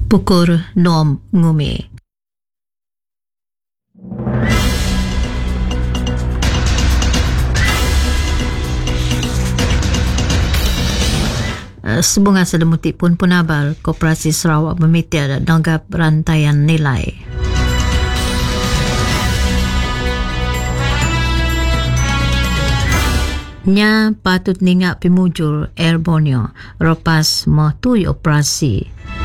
Pukul Nom Ngumi. Sebunga sedemutik pun punabal Koperasi Sarawak Bermitia nanggap rantaian nilai. Nya patut ningak pimujul Air Borneo lepas metui operasi.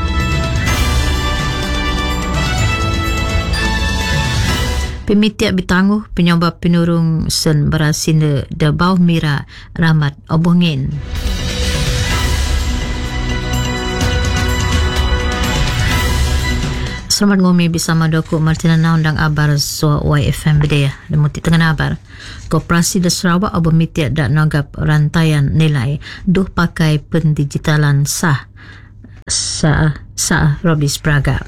Pemitiak bertangguh penyebab penurung sen berasina de bawah mira ramat obongin. Selamat ngumi bersama Doku Martina Naundang Abar So YFM Bedaya. Demuti tengah abar. Koperasi de Sarawak bermitiak dak nanggap rantaian nilai duh pakai pendigitalan sah Robis Braga.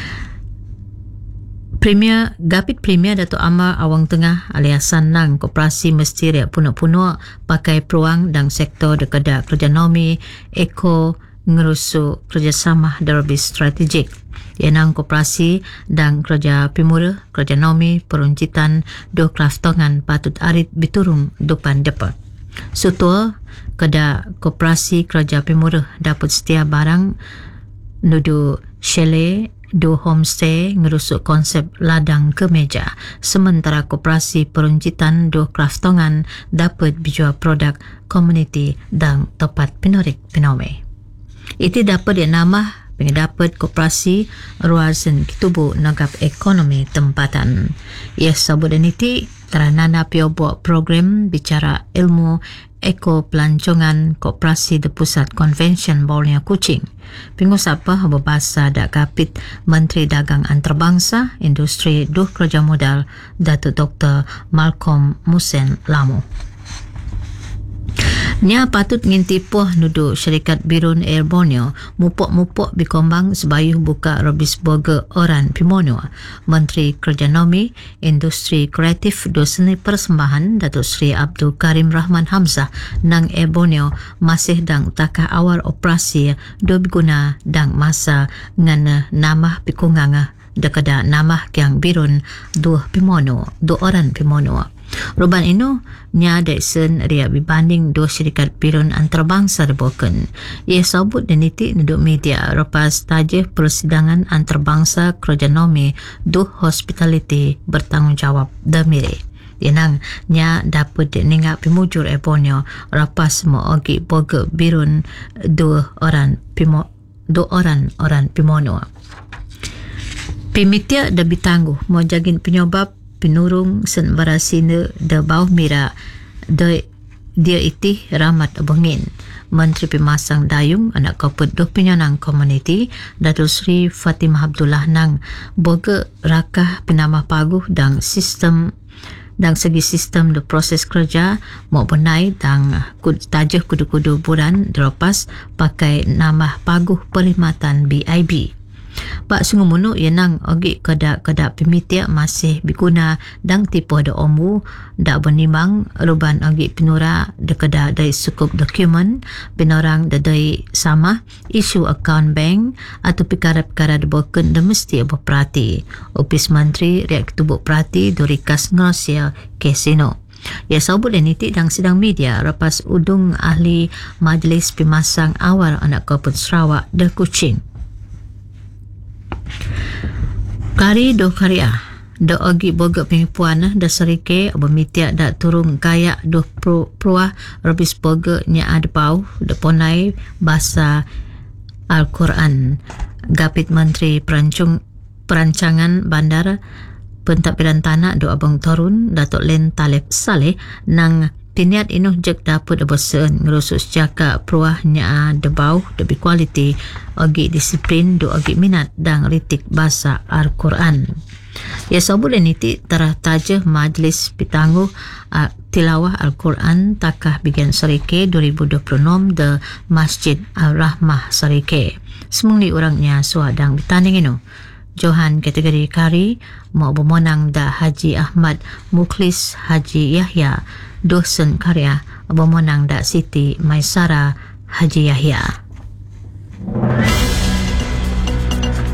Gapit Premier Datuk Amar Awang Tengah aliasan nang koperasi mesti riak punuk-punuk pakai peluang dan sektor dekedak kerja nomi eko ngerusuk kerjasama derbi strategik. Yenang koperasi dan kerja pimura, kerja nomi, peruncitan, do kraftongan patut arit biturung depan depan. Sutua keda koperasi kerja pimura dapat setia barang nudu chalet, do homestay ngerusuk konsep ladang ke meja. Sementara koperasi peruncitan do kraftongan dapat dijual produk komuniti dan tempat pinorik pinome. Itu dapat dinamah pendapat koperasi ruasan kitubu nanggap ekonomi tempatan. Ia sabut dan itu teranana pio buat program bicara ilmu eko pelancongan koperasi di pusat konvensyen Borneo Kuching. Pengusapa berbahasa dak kapit Menteri Dagang Antarabangsa Industri Duh Kerja Modal Datuk Dr. Malcolm Musen Lamu. Nya patut ngintipuh nudu syarikat Birun Air Borneo mupuk-mupuk bikombang sebayuh buka Robis Burger Oran Pimono. Menteri Kerja Nomi Industri Kreatif Doseni Persembahan Datuk Seri Abdul Karim Rahman Hamzah nang Air Borneo masih dang takah awal operasi do biguna dang masa ngana namah pikunganga dekada namah kiang Birun duh Pimono do Oran Pimono. Ruban ino nya deksen ria berbanding dua syarikat Birun antarabangsa deboken. Ia sabut dan nitik nuduk media lepas tajih persidangan antarabangsa kerja nomi duh hospitality bertanggungjawab damire. Yenang nya dapat ningak pimujur Borneo lepas moogi boga Birun dua orang Pimono. Pimitia dah bitangguh mau jagin penyebab penurung sen barasina de bawah mira de dia iti ramat bengin. Menteri Pemasang Dayung anak kopet doh penyanang komuniti Datuk Seri Fatimah Abdullah nang boga rakah penamah paguh dan sistem dan segi sistem de proses kerja mau benai dan tajah kudu-kudu buran dilepas pakai nama paguh perkhidmatan BIB. Pak Sunggumunuk yenang ogi kedak pemitiak masih biguna dang tipu ada omu dak benimbang ruban ogi penura de kedak dari sukup dokumen penorang dari sama isu akaun bank atau perkara-perkara deboken de mesti berperhati. Opis Menteri riak ketubuk perhati dorikas ngosia kesino. Ya sabut dan nitik dan sidang media lepas udung ahli Majlis Pemasang Awal Anak Kopet Sarawak de Kuching. Kari do karya do ogi boga penipuan da serike bermitiak da turung kayak do pruah Robis boga nya adpau da ponai bahasa Al-Quran. Gapit Menteri Perancangan Bandar Pentadbiran Tanah do Abang Torun Datuk Len Talib Saleh nang tiniat inuh jek dapat bersen ngerusuk jaka pruah nya debau debi kualiti ogi disiplin do ogi minat dan ritik bahasa Al-Quran. Ya sabut dan nitik tarah tajah majlis pitangguh tilawah Al-Quran takah bigan Serike 2026 de Masjid Al-Rahmah Serike. Semungli orangnya suadang bitanding ino. Johan kategori kari mau bermonang da Haji Ahmad Mukhlis Haji Yahya dosen karya bermonang da Siti Maisara Haji Yahya.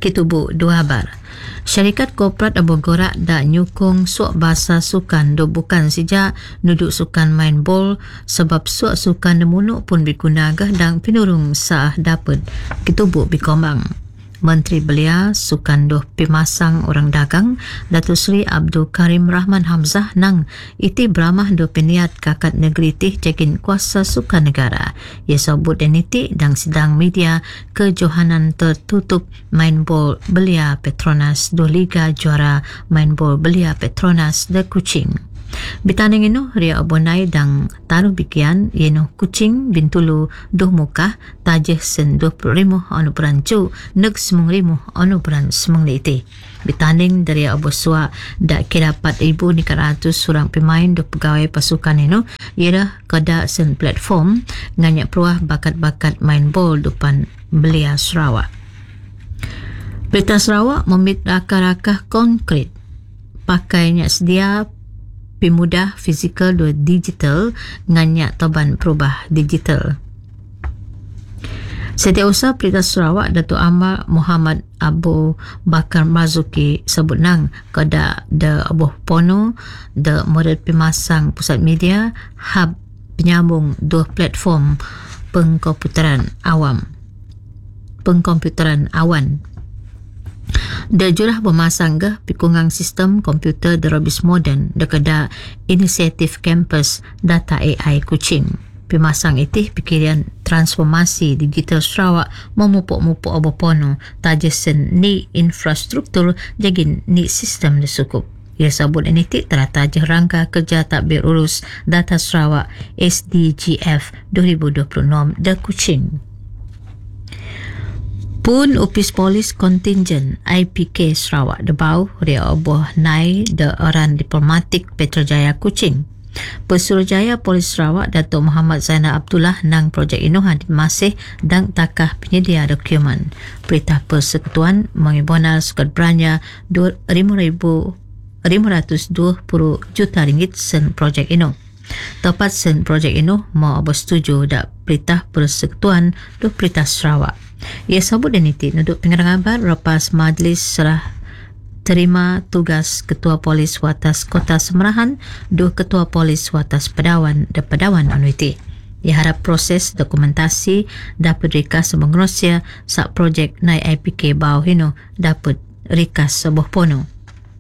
Kitubu dua habar. Syarikat korporat Abogorak dak nyukung suak bahasa sukan do bukan sejak nuduk sukan main bol sebab suak sukan demunuk pun biguna gah dang pinurung sah dapat Kitubu bikombang. Menteri Belia Sukan doh pimasang orang dagang Datuk Seri Abdul Karim Rahman Hamzah nang iti beramah do peniat kakat negeri tih jagin kuasa sukan negara. Ia sebut dan iti dang sidang media kejohanan tertutup main bol Belia Petronas do Liga Juara main bol Belia Petronas de Kuching. Bitaning ino ria abonai dang taruh bikian yeno Kuching Bintulu doh muka tajeh sen 20,000 anu berancu neg 9,000 anu beran semang iti. Bitaning dari abosua dak kira 4,900 surang pemain do pegawai pasukan ino ialah kada sen platform nganyak peruah bakat-bakat main bol depan Belia Sarawak. Berita Sarawak memit rakah-rakah konkret pakainya sedia pemudah fizikal do digital nganyak toban perubah digital. Setiausaha Perintah Sarawak Datuk Amar Muhammad Abu Bakar Marzuki sebut nang kada de abuh pono de model pemasang pusat media hub penyambung dua platform pengkomputeran awan. Da jurah pemasang gah pikungang sistem komputer derobis moden dekada inisiatif kampus data AI Kuching. Pemasang itih pikiran transformasi digital Sarawak memupuk-mupuk abopono tajesen ni infrastruktur jagin ni sistem desukup. Ia sabut ini terata rangka kerja takbir urus data Sarawak SDGF 2026 de Kuching. Pun Upis Polis Kontinjen IPK Sarawak debau ria oboh nai de orang diplomatik Petrojaya Kuching. Pesuruhjaya Polis Sarawak Datuk Muhammad Zainal Abdullah nang projek ino hadit masih dang takah penyedia dokumen. Perintah Persekutuan mengibonal sukat beranya RM520 juta sen projek ino. Tepat sen projek ino mau bersetuju dak Perintah Persekutuan do Perintah Sarawak. Ia sebut dan itu nuduk pengarang abar lepas majlis serah terima tugas Ketua Polis Watas Kota Semerahan do Ketua Polis Watas Pedawan de Pedawan anu iti. Ia harap proses dokumentasi dapat rikas mengerosia sak projek nai IPK bau hino dapat rikas sebuah pono.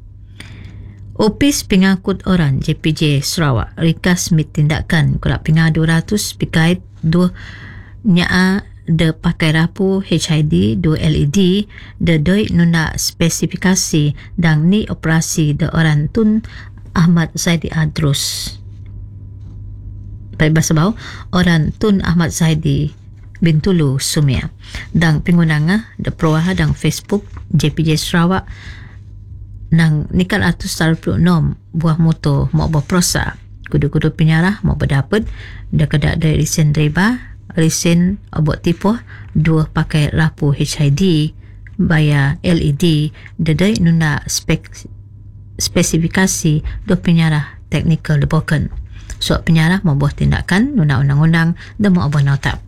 Opis Pengangkut Orang JPJ Sarawak rikas mit tindakan kulak pinga 200 pikait 2 nyaa de pakai rapu HID do LED de doi nuna spesifikasi dang ni operasi de orang Tun Ahmad Zaidi Adrus. Pai bahasa bau orang Tun Ahmad Zaidi Bintulu Sumia dang pingunanga de prowaha dang Facebook JPJ Sarawak nang nikal atus 46 buah motor mau berprosa kudu-kudu penyarah mau berdapat de kada dari lesen driver lesen obot tipuh dua pakai lapu HID bayar LED dedai nuna spesifikasi do penyarah teknikal debokan. So penyarah membuat tindakan nuna undang-undang dan mau abah notap.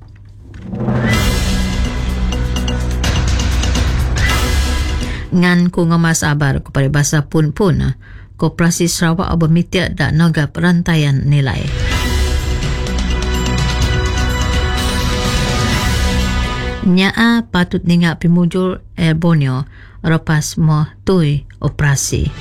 Ngan ku ngemas abar kepada bahasa pun Koperasi Sarawak abah mitiak dak nagap rantaian nilai. Nyaa patut ningak pimujul Air Borneo lepas mo tui operasi.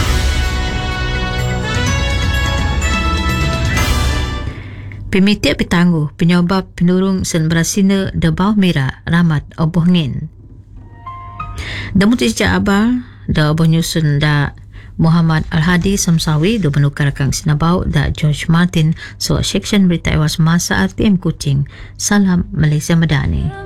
Pemitiak pitangguh penyebab penurung sen berasina de bawah merah ramat oboh ngin. Damu tijak abal da oboh nyusun da Muhammad Al-Hadi Samsawi do menukar kang sinabau da George Martin so section berita ewas masa RTM Kuching. Salam Malaysia Madani.